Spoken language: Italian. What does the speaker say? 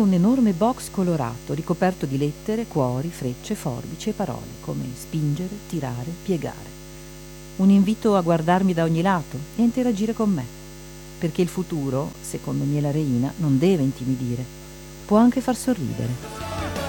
un enorme box colorato ricoperto di lettere, cuori, frecce, forbici e parole come spingere, tirare, piegare. Un invito a guardarmi da ogni lato e a interagire con me, perché il futuro, secondo Miela Reina, non deve intimidire, può anche far sorridere.